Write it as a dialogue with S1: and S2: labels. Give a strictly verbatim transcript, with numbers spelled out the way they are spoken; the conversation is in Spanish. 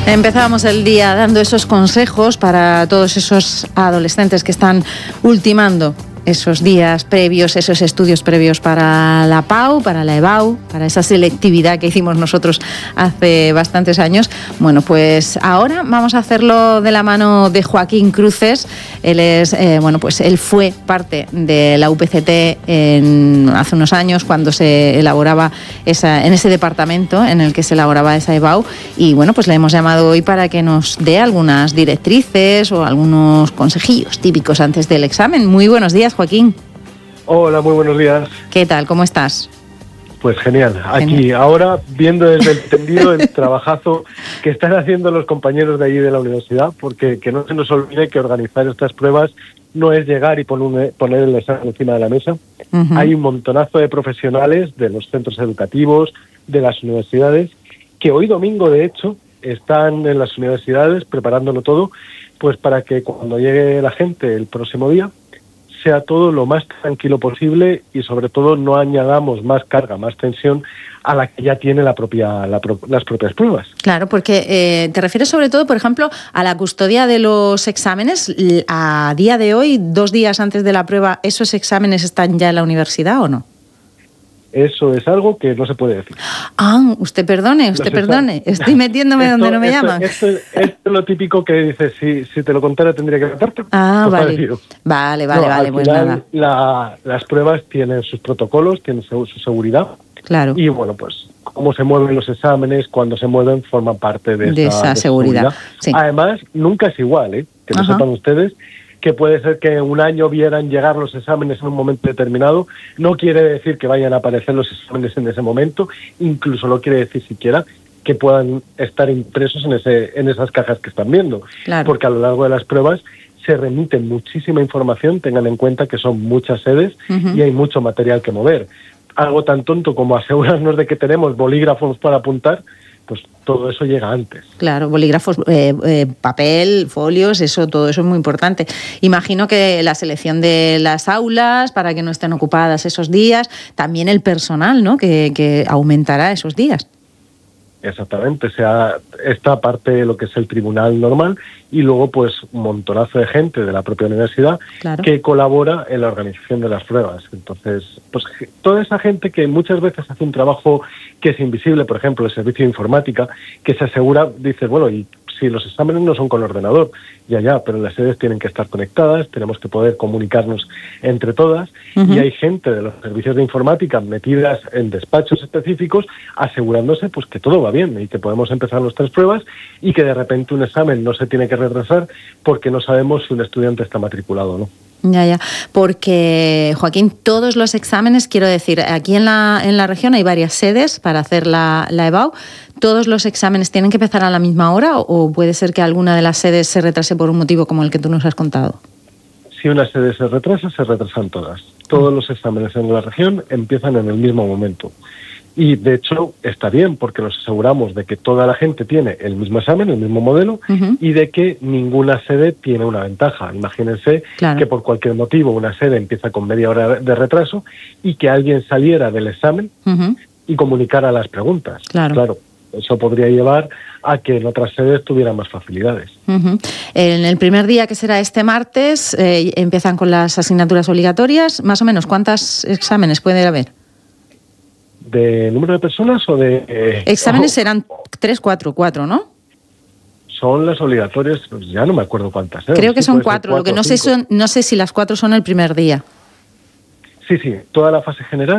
S1: Empezábamos el día dando esos consejos para todos esos adolescentes que están ultimando esos días previos, esos estudios previos para la PAU, para la EBAU, para esa selectividad que hicimos nosotros hace bastantes años. Bueno, pues ahora vamos a hacerlo de la mano de Joaquín Cruces. Él es, eh, bueno, pues él fue parte de la U P C T en, hace unos años cuando se elaboraba esa, en ese departamento en el que se elaboraba esa EBAU, y bueno, pues le hemos llamado hoy para que nos dé algunas directrices o algunos consejillos típicos antes del examen. Muy buenos días, Joaquín.
S2: Hola, muy buenos días.
S1: ¿Qué tal? ¿Cómo estás?
S2: Pues genial. Aquí genial. Ahora viendo desde el tendido el trabajazo que están haciendo los compañeros de allí de la universidad, porque que no se nos olvide que organizar estas pruebas no es llegar y poner, poner el examen encima de la mesa. Uh-huh. Hay un montonazo de profesionales de los centros educativos, de las universidades, que hoy domingo, de hecho, están en las universidades preparándolo todo, pues para que cuando llegue la gente el próximo día, sea todo lo más tranquilo posible y sobre todo no añadamos más carga, más tensión a la que ya tiene la propia, la pro, las propias pruebas.
S1: Claro, porque eh, te refieres sobre todo, por ejemplo, a la custodia de los exámenes. A día de hoy, dos días antes de la prueba, ¿esos exámenes están ya en la universidad o no?
S2: Eso es algo que no se puede decir.
S1: Ah, usted perdone, usted no perdone. Estoy metiéndome esto, donde no me
S2: esto,
S1: llaman.
S2: Esto, esto, esto es lo típico que dices, si, si te lo contara tendría que matarte.
S1: Ah, pues vale. Vale, vale,
S2: no,
S1: vale, pues nada.
S2: La, las pruebas tienen sus protocolos, tienen su, su seguridad.
S1: Claro.
S2: Y bueno, pues cómo se mueven los exámenes, cuando se mueven, forman parte de,
S1: de
S2: esa,
S1: esa
S2: de
S1: seguridad.
S2: seguridad.
S1: Sí.
S2: Además, nunca es igual, ¿eh? Que lo
S1: Ajá.
S2: sepan ustedes, que puede ser que un año vieran llegar los exámenes en un momento determinado. No quiere decir que vayan a aparecer los exámenes en ese momento, incluso no quiere decir siquiera que puedan estar impresos en ese en esas cajas que están viendo.
S1: Claro.
S2: Porque a lo largo de las pruebas se remite muchísima información, tengan en cuenta que son muchas sedes uh-huh. y hay mucho material que mover. Algo tan tonto como asegurarnos de que tenemos bolígrafos para apuntar, pues todo eso llega antes.
S1: Claro, bolígrafos, eh, eh, papel, folios, eso, todo eso es muy importante. Imagino que la selección de las aulas para que no estén ocupadas esos días, también el personal, ¿no? Que, que aumentará esos días.
S2: Exactamente, o sea, esta parte de lo que es el tribunal normal y luego pues un montonazo de gente de la propia universidad claro. que colabora en la organización de las pruebas. Entonces, pues toda esa gente que muchas veces hace un trabajo que es invisible, por ejemplo, el servicio de informática, que se asegura, dice, bueno, y si los exámenes no son con ordenador, ya, ya, pero las sedes tienen que estar conectadas, tenemos que poder comunicarnos entre todas, uh-huh. y hay gente de los servicios de informática metidas en despachos específicos asegurándose pues que todo va bien y que podemos empezar nuestras pruebas y que de repente un examen no se tiene que retrasar porque no sabemos si un estudiante está matriculado o no.
S1: Ya, ya, porque Joaquín, todos los exámenes, quiero decir, aquí en la en la región hay varias sedes para hacer la, la EBAU. ¿Todos los exámenes tienen que empezar a la misma hora o puede ser que alguna de las sedes se retrase por un motivo como el que tú nos has contado?
S2: Si una sede se retrasa, se retrasan todas. Todos los exámenes en la región empiezan en el mismo momento. Y, de hecho, está bien porque nos aseguramos de que toda la gente tiene el mismo examen, el mismo modelo, uh-huh. y de que ninguna sede tiene una ventaja. Imagínense claro. que por cualquier motivo una sede empieza con media hora de retraso y que alguien saliera del examen uh-huh. y comunicara las preguntas.
S1: Claro.
S2: Claro, eso podría llevar a que en otras sedes tuvieran más facilidades.
S1: Uh-huh. En el primer día, que será este martes, eh, empiezan con las asignaturas obligatorias. Más o menos, ¿cuántos exámenes puede haber?
S2: ¿De número de personas o de...? Eh,
S1: Exámenes oh, serán tres, cuatro, cuatro, ¿no?
S2: Son las obligatorias, pues ya no me acuerdo cuántas. ¿eh?
S1: Creo que
S2: sí,
S1: son cuatro,
S2: cuatro,
S1: lo que no sé, son, no sé si las cuatro son el primer día.
S2: Sí, sí, toda la fase general